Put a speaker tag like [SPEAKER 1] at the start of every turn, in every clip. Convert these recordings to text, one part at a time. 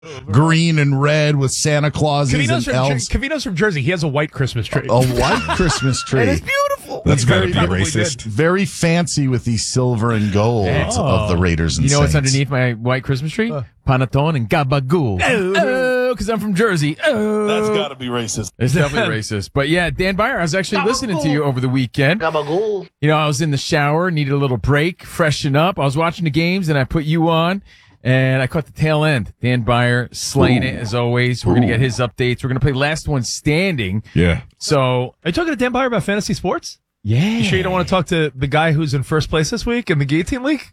[SPEAKER 1] green and red with Santa Clauses and elves.
[SPEAKER 2] Cavino's from Jersey. He has a white Christmas tree.
[SPEAKER 1] A white Christmas tree.
[SPEAKER 2] It is beautiful.
[SPEAKER 3] That's got to be racist.
[SPEAKER 1] Very fancy with the silver and gold of the Raiders and
[SPEAKER 4] You know
[SPEAKER 1] Saints.
[SPEAKER 4] what's underneath my white Christmas tree? Panettone and gabagool. Oh, because I'm from Jersey. Oh.
[SPEAKER 3] That's got to be racist.
[SPEAKER 4] It's definitely racist. But yeah, Dan Byer, I was actually listening to you over the weekend.
[SPEAKER 5] Gabagool.
[SPEAKER 4] You know, I was in the shower, needed a little break, freshen up. I was watching the games, and I put you on, and I caught the tail end. Dan Byer slaying it, as always. We're going to get his updates. We're going to play Last One Standing.
[SPEAKER 3] Yeah.
[SPEAKER 4] So,
[SPEAKER 2] Are you talking to Dan Byer about fantasy sports?
[SPEAKER 4] yeah.
[SPEAKER 2] You sure you don't want to talk to the guy who's in first place this week in the Guillotine League?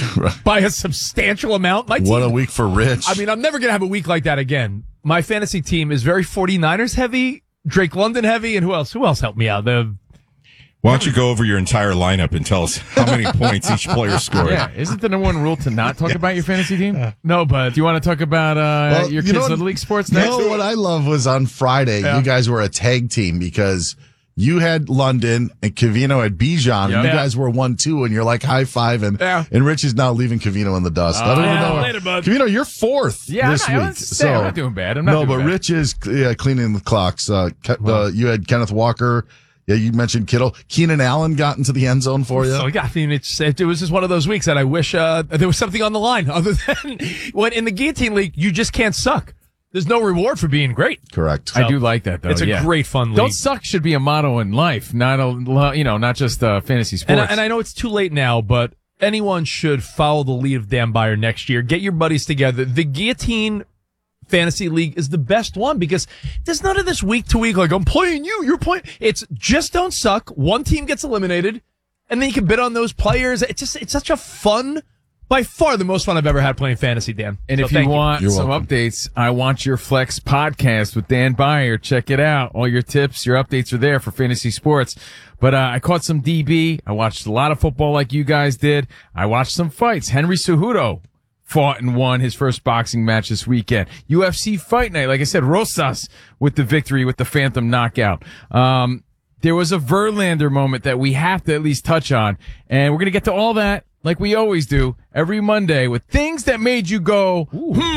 [SPEAKER 2] By a substantial amount. My team,
[SPEAKER 1] What a week for Rich.
[SPEAKER 2] I mean, I'm never going to have a week like that again. My fantasy team is very 49ers heavy, Drake London heavy, and who else? Who else helped me out?
[SPEAKER 3] Why don't you go over your entire lineup and tell us how many points each player scored?
[SPEAKER 4] Yeah, isn't the number one rule to not talk about your fantasy team?
[SPEAKER 2] No, but
[SPEAKER 4] Do you want to talk about your
[SPEAKER 1] you know
[SPEAKER 4] kids'
[SPEAKER 1] what-
[SPEAKER 4] Little League sports
[SPEAKER 1] You
[SPEAKER 4] next?
[SPEAKER 1] know what I love was on Friday, you guys were a tag team because you had London and Cavino had Bijan, and you guys were 1-2, and you're like high five, and Rich is now leaving Cavino in the dust. I don't even know.
[SPEAKER 2] later, bud.
[SPEAKER 1] Cavino, you're fourth
[SPEAKER 4] Yeah,
[SPEAKER 1] this
[SPEAKER 4] I'm
[SPEAKER 1] week.
[SPEAKER 4] not doing bad. I'm not doing
[SPEAKER 1] but
[SPEAKER 4] bad.
[SPEAKER 1] Rich is cleaning the clocks. You had Kenneth Walker. Yeah, you mentioned Kittle. Keenan Allen got into the end zone for you.
[SPEAKER 2] So, yeah, I mean, it was just one of those weeks that I wish there was something on the line other than when in the Guillotine League, you just can't suck. There's no reward for being great.
[SPEAKER 1] Correct.
[SPEAKER 4] I do like that, though.
[SPEAKER 2] It's a great fun league.
[SPEAKER 4] Don't suck should be a motto in life, not not just fantasy sports.
[SPEAKER 2] And I know it's too late now, but anyone should follow the lead of Dan Byer next year. Get your buddies together. The Guillotine Fantasy League is the best one because there's none of this week to week, like, I'm playing you, you're playing. It's just don't suck. One team gets eliminated, and then you can bid on those players. It's such a fun, by far the most fun I've ever had playing fantasy, Dan.
[SPEAKER 4] And
[SPEAKER 2] So
[SPEAKER 4] if you
[SPEAKER 2] thank
[SPEAKER 4] want
[SPEAKER 1] You're
[SPEAKER 4] some
[SPEAKER 1] welcome.
[SPEAKER 4] updates, I Want Your Flex podcast with Dan Byer. Check it out. All your tips, your updates are there for fantasy sports. But I caught some DB. I watched a lot of football like you guys did. I watched some fights. Henry Cejudo fought and won his first boxing match this weekend. UFC Fight Night. Like I said, Rosas with the victory with the Phantom knockout. There was a Verlander moment that we have to at least touch on. And we're going to get to all that like we always do every Monday with things that made you go,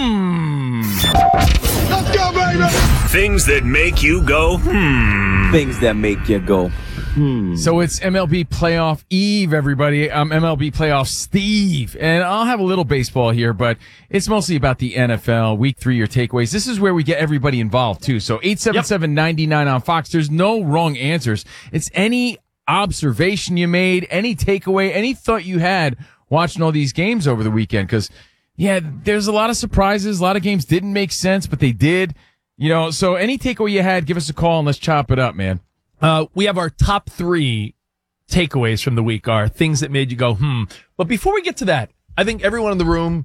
[SPEAKER 1] Let's go, baby!
[SPEAKER 6] Things that make you go,
[SPEAKER 5] Things that make you go.
[SPEAKER 4] So it's MLB playoff Eve, everybody. I'm MLB playoff Steve, and I'll have a little baseball here, but it's mostly about the NFL. Week 3, your takeaways. This is where we get everybody involved too. So 877-99 on Fox. There's no wrong answers. It's any observation you made, any takeaway, any thought you had watching all these games over the weekend. Because yeah, there's a lot of surprises. A lot of games didn't make sense, but they did. You know, so any takeaway you had, give us a call and let's chop it up, man.
[SPEAKER 2] We have our top 3 takeaways from the week are things that made you go, But before we get to that, I think everyone in the room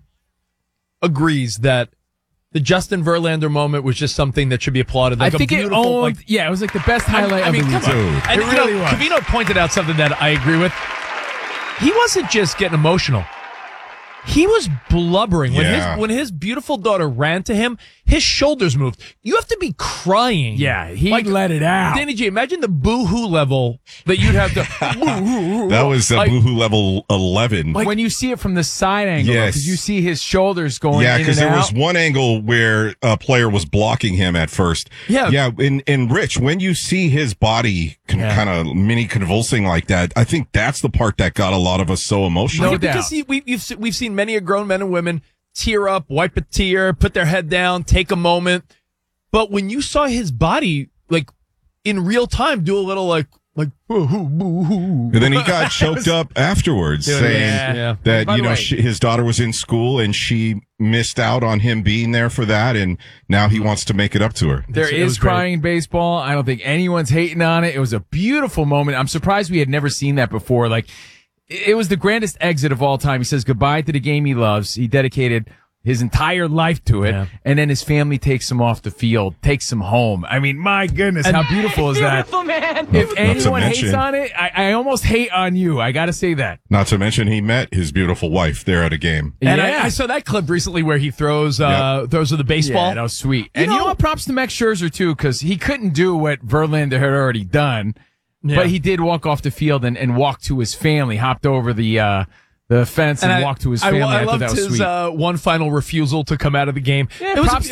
[SPEAKER 2] agrees that the Justin Verlander moment was just something that should be applauded. Like
[SPEAKER 4] I think
[SPEAKER 2] a
[SPEAKER 4] it
[SPEAKER 2] beautiful,
[SPEAKER 4] owned, it was like the best highlight of the weekend.
[SPEAKER 2] And
[SPEAKER 4] It really was.
[SPEAKER 2] Cavino pointed out something that I agree with. He wasn't just getting emotional. He was blubbering.
[SPEAKER 3] Yeah.
[SPEAKER 2] When his beautiful daughter ran to him, his shoulders moved. You have to be crying.
[SPEAKER 4] Yeah, he let it out.
[SPEAKER 2] Danny G, imagine the boo-hoo level that you'd have to...
[SPEAKER 3] That was Boohoo level 11.
[SPEAKER 4] When you see it from the side angle,
[SPEAKER 3] Yes.
[SPEAKER 4] because you see his shoulders going
[SPEAKER 3] Yeah,
[SPEAKER 4] in
[SPEAKER 3] because
[SPEAKER 4] and
[SPEAKER 3] there
[SPEAKER 4] out.
[SPEAKER 3] was one angle where a player was blocking him at first.
[SPEAKER 2] Yeah.
[SPEAKER 3] Yeah, and Rich, when you see his body kind of mini convulsing like that, I think that's the part that got a lot of us so emotional.
[SPEAKER 4] No doubt.
[SPEAKER 2] Because we've seen many grown men and women tear up, wipe a tear, put their head down, take a moment. But when you saw his body, like, in real time, do a little, like boo-hoo, boo-hoo.
[SPEAKER 3] And then he got choked up afterwards, saying that,
[SPEAKER 4] By the way-
[SPEAKER 3] his daughter was in school and she missed out on him being there for that, and now he wants to make it up to her.
[SPEAKER 4] There
[SPEAKER 2] It
[SPEAKER 4] is
[SPEAKER 2] was great.
[SPEAKER 4] crying in baseball. I don't think anyone's hating on it. It was a beautiful moment. I'm surprised we had never seen that before. Like, it was the grandest exit of all time. He says goodbye to the game he loves. He dedicated his entire life to it.
[SPEAKER 2] Yeah.
[SPEAKER 4] And then his family takes him off the field, takes him home. I mean, my goodness, how beautiful is that? If anyone hates
[SPEAKER 3] mention-
[SPEAKER 4] on it, I almost hate on you. I got to say that.
[SPEAKER 3] Not to mention he met his beautiful wife there at a game.
[SPEAKER 2] And
[SPEAKER 4] Yeah.
[SPEAKER 2] I saw that clip recently where he throws with the baseball.
[SPEAKER 4] Yeah, that was sweet. And you know what? Props to Max Scherzer, too, because he couldn't do what Verlander had already done.
[SPEAKER 2] Yeah.
[SPEAKER 4] But he did walk off the field and walk to his family, hopped over the the fence and walk to his family. I
[SPEAKER 2] loved
[SPEAKER 4] thought that was
[SPEAKER 2] his
[SPEAKER 4] sweet.
[SPEAKER 2] one final refusal to come out of the game.
[SPEAKER 4] Yeah,
[SPEAKER 2] it was
[SPEAKER 4] props